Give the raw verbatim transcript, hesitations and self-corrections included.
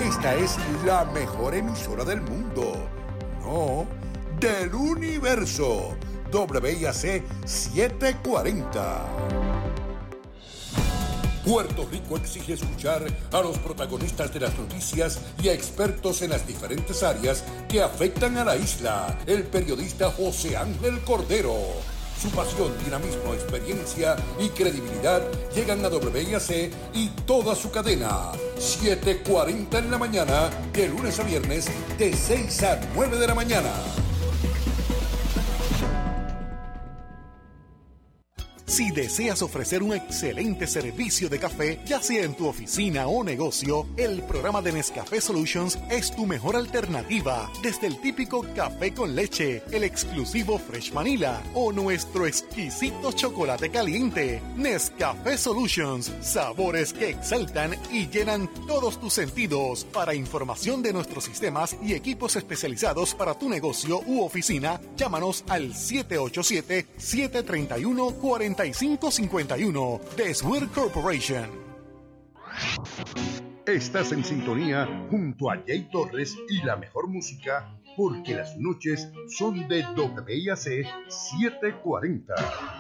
esta es la mejor emisora del mundo. No, del universo. W I A C setecientos cuarenta. Puerto Rico exige escuchar a los protagonistas de las noticias y a expertos en las diferentes áreas que afectan a la isla. El periodista José Ángel Cordero. Su pasión, dinamismo, experiencia y credibilidad llegan a W I A C y toda su cadena. siete cuarenta en la mañana, de lunes a viernes, de seis a nueve de la mañana. Si deseas ofrecer un excelente servicio de café, ya sea en tu oficina o negocio, el programa de Nescafé Solutions es tu mejor alternativa. Desde el típico café con leche, el exclusivo Fresh Vanilla o nuestro exquisito chocolate caliente. Nescafé Solutions, sabores que exaltan y llenan todos tus sentidos. Para información de nuestros sistemas y equipos especializados para tu negocio u oficina, llámanos al siete ocho siete, siete tres uno, cuatro cinco cinco uno de Swear Corporation. Estás en sintonía junto a Jay Torres y la mejor música, porque las noches son de W I A C setecientos cuarenta.